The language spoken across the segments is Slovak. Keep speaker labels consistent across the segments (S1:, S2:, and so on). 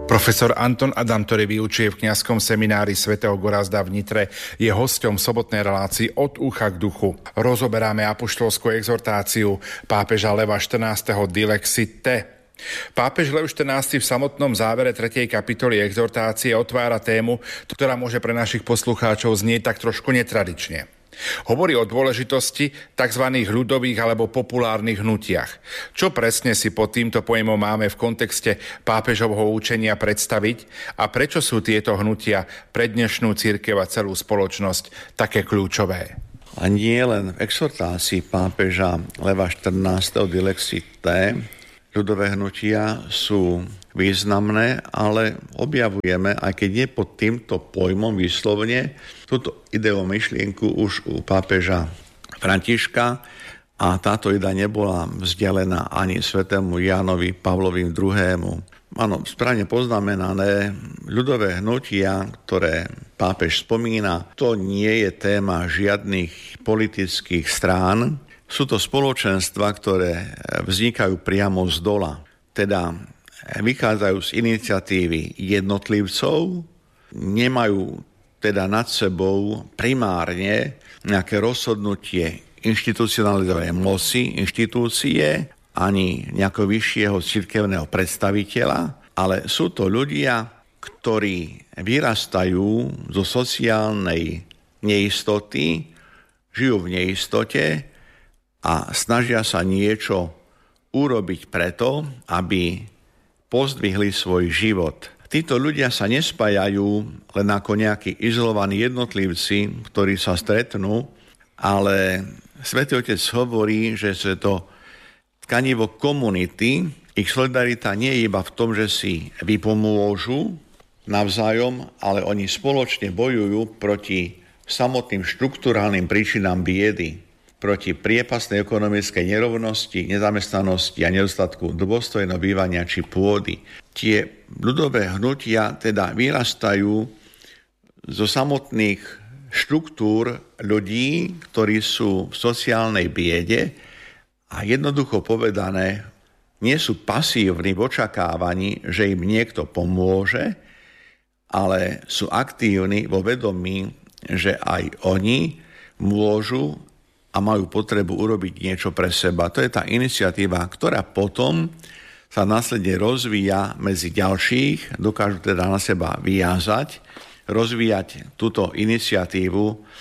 S1: Profesor Anton Adam, ktorý vyučuje v kňazskom seminári svätého Gorazda v Nitre, je hosťom sobotnej relácii Od ucha k duchu. Rozoberáme apoštolskú exhortáciu pápeža Leva XIV. Dilexit te. Pápež Lev XIV. V samotnom závere 3. kapitoly exhortácie otvára tému, ktorá môže pre našich poslucháčov znieť tak trošku netradične. Hovorí o dôležitosti tzv. Ľudových alebo populárnych hnutiach. Čo presne si pod týmto pojmom máme v kontexte pápežovho učenia predstaviť a prečo sú tieto hnutia pre dnešnú cirkev a celú spoločnosť také kľúčové?
S2: A nie len v exhortácii pápeža Leva XIV. Dilexit te ľudové hnutia sú významné, ale objavujeme, aj keď nie pod týmto pojmom vyslovne, túto ideu myšlienku už u pápeža Františka a táto idea nebola vzdialená ani svätému Jánovi Pavlovi II. Áno, správne poznamenané, ľudové hnutia, ktoré pápež spomína, to nie je téma žiadnych politických strán, sú to spoločenstva, ktoré vznikajú priamo z dola, teda vychádzajú z iniciatívy jednotlivcov, nemajú teda nad sebou primárne nejaké rozhodnutie inštitucionalizovanej moci, inštitúcie, ani nejakého vyššieho cirkevného predstaviteľa, ale sú to ľudia, ktorí vyrastajú zo sociálnej neistoty, žijú v neistote a snažia sa niečo urobiť preto, aby pozdvihli svoj život. Títo ľudia sa nespájajú len ako nejakí izolovaní jednotlivci, ktorí sa stretnú, ale Svätý Otec hovorí, že je to tkanivo komunity. Ich solidarita nie je iba v tom, že si vypomôžu navzájom, ale oni spoločne bojujú proti samotným štruktúrálnym príčinám biedy, proti priepasnej ekonomickej nerovnosti, nezamestnanosti a nedostatku dôstojného bývania či pôdy. Tie ľudové hnutia teda vyrastajú zo samotných štruktúr ľudí, ktorí sú v sociálnej biede a jednoducho povedané nie sú pasívni v očakávaní, že im niekto pomôže, ale sú aktívni vo vedomí, že aj oni môžu a majú potrebu urobiť niečo pre seba. To je tá iniciatíva, ktorá potom sa následne rozvíja medzi ďalších, dokážu teda na seba vyjazať, rozvíjať túto iniciatívu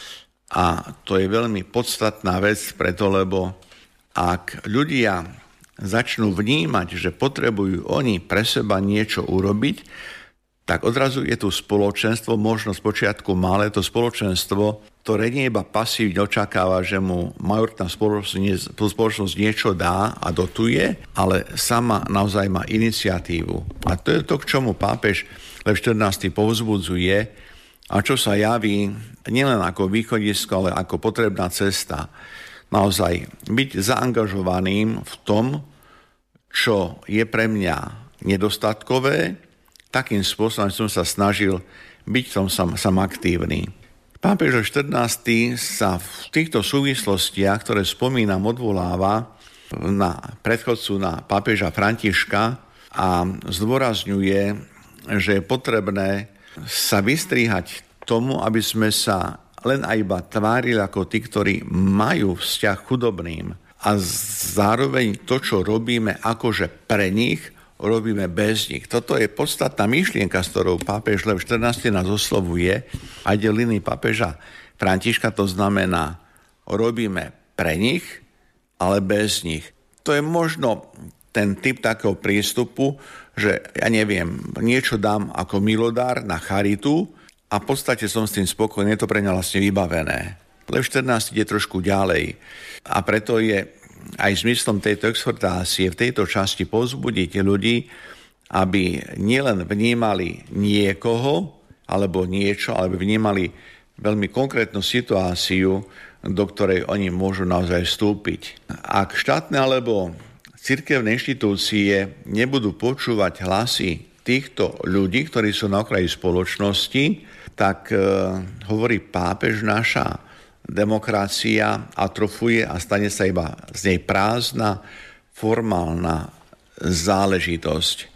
S2: a to je veľmi podstatná vec preto, lebo ak ľudia začnú vnímať, že potrebujú oni pre seba niečo urobiť, tak odrazu je tu spoločenstvo, možno z počiatku malé to spoločenstvo, ktoré nie iba pasívne očakáva, že mu majoritná spoločnosť niečo dá a dotuje, ale sama naozaj má iniciatívu. A to je to, k čomu pápež Lev XIV. Povzbudzuje a čo sa javí nielen ako východisko, ale ako potrebná cesta. Naozaj byť zaangažovaným v tom, čo je pre mňa nedostatkové, takým spôsobom som sa snažil byť v tom sám aktívny. Pápež XIV. Sa v týchto súvislostiach, ktoré spomínam, odvoláva na predchodcu, na pápeža Františka a zdôrazňuje, že je potrebné sa vystriehať tomu, aby sme sa len a iba tvárili ako tí, ktorí majú vzťah chudobným a zároveň to, čo robíme akože pre nich, robíme bez nich. Toto je podstatná myšlienka, s ktorou pápež Lev XIV. Nás oslovuje aj deliny pápeža Františka, to znamená, robíme pre nich, ale bez nich. To je možno ten typ takého prístupu, že ja neviem, niečo dám ako milodár na charitu a v podstate som s tým spokojný, je to pre mňa vlastne vybavené. Lev XIV. Ide trošku ďalej a preto je aj zmyslom tejto exhortácie v tejto časti povzbudiť ľudí, aby nielen vnímali niekoho alebo niečo, ale vnímali veľmi konkrétnu situáciu, do ktorej oni môžu naozaj vstúpiť. Ak štátne alebo cirkevné inštitúcie nebudú počúvať hlasy týchto ľudí, ktorí sú na okraji spoločnosti, tak hovorí pápež, naša demokracia atrofuje a stane sa iba z nej prázdna, formálna záležitosť.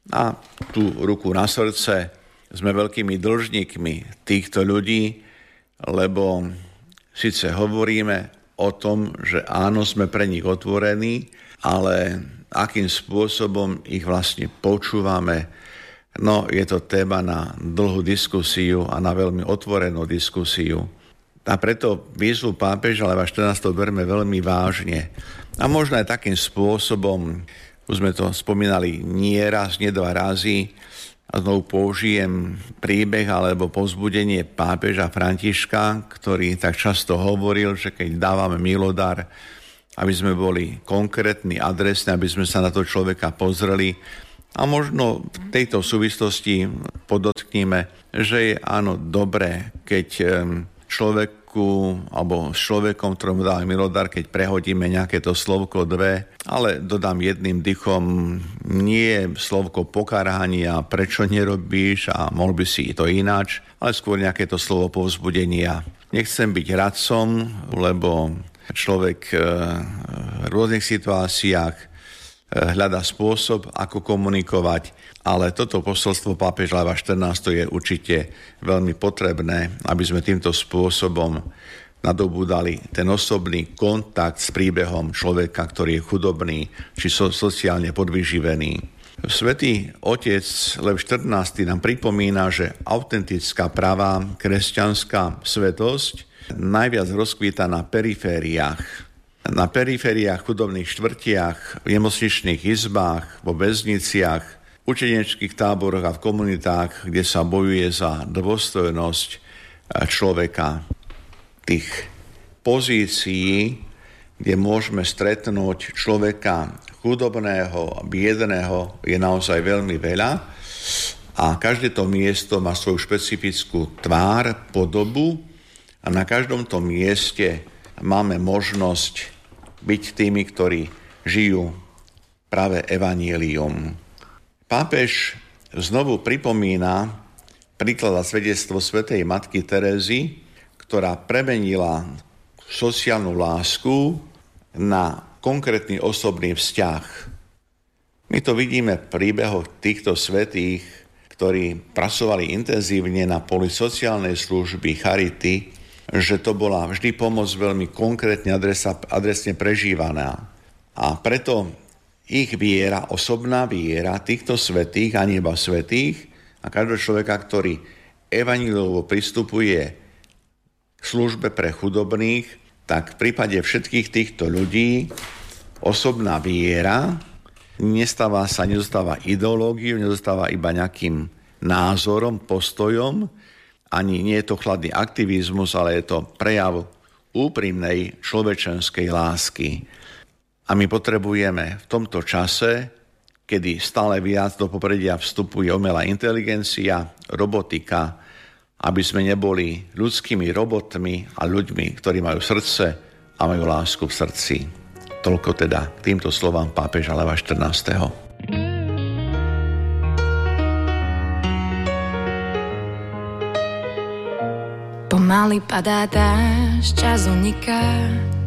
S2: A tú ruku na srdce, sme veľkými dlžníkmi týchto ľudí, lebo síce hovoríme o tom, že áno, sme pre nich otvorení, ale akým spôsobom ich vlastne počúvame, no je to téma na dlhú diskusiu a na veľmi otvorenú diskusiu. A preto výzvu pápeža Leva 14. berme veľmi vážne. A možno aj takým spôsobom, už sme to spomínali nie raz, nie dva razy, a znovu použijem príbeh alebo povzbudenie pápeža Františka, ktorý tak často hovoril, že keď dávame milodar, aby sme boli konkrétni, adresní, aby sme sa na to človeka pozreli. A možno v tejto súvislosti podotkníme, že je áno dobré, keď človeku alebo s človekom, ktorému dáme milodar, keď prehodíme nejaké to slovko dve, ale dodám jedným dychom nie slovko pokarhania, prečo nerobíš a mohol by si to ináč, ale skôr nejaké to slovo povzbudenia. Nechcem byť radcom, lebo človek v rôznych situáciách hľadá spôsob, ako komunikovať, ale toto posolstvo pápeža Leva 14. je určite veľmi potrebné, aby sme týmto spôsobom nadobúdali ten osobný kontakt s príbehom človeka, ktorý je chudobný či sociálne podvyživený. Svätý otec Lev 14. nám pripomína, že autentická pravá kresťanská svetosť najviac rozkvíta na perifériách. Na perifériách, chudobných štvrtiach, v nemocničných izbách, vo väzniciach, učeneckých táboroch a v komunitách, kde sa bojuje za dôstojnosť človeka. Tých pozícií, kde môžeme stretnúť človeka chudobného, biedného, je naozaj veľmi veľa a každé to miesto má svoju špecifickú tvár, podobu a na každom tom mieste máme možnosť byť tými, ktorí žijú práve evanjelium. Pápež znovu pripomína príklad a svedectvo svätej matky Terézy, ktorá premenila sociálnu lásku na konkrétny osobný vzťah. My to vidíme v príbehoch týchto svätých, ktorí pracovali intenzívne na poli sociálnej služby, charity, že to bola vždy pomoc veľmi konkrétne, adresne prežívaná. A preto ich viera, osobná viera týchto svätých a neba svätých a každého človeka, ktorý evanjeliovo pristupuje k službe pre chudobných, tak v prípade všetkých týchto ľudí osobná viera nezostáva ideológiou, nezostáva iba nejakým názorom, postojom, ani nie je to chladný aktivizmus, ale je to prejav úprimnej človečenskej lásky. A my potrebujeme v tomto čase, kedy stále viac do popredia vstupuje umelá inteligencia, robotika, aby sme neboli ľudskými robotmi a ľuďmi, ktorí majú srdce a majú lásku v srdci. Toľko teda k týmto slovám pápeža Leva 14.
S3: Pomaly padá dážď, čas uniká,